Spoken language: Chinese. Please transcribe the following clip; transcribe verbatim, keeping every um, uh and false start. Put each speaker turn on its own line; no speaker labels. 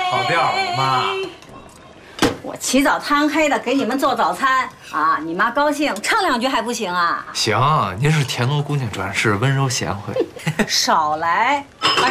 跑调了，妈。
我起早贪黑的给你们做早餐啊，你妈高兴，唱两句还不行啊？
行，您是田螺姑娘转世，温柔贤惠。
少来。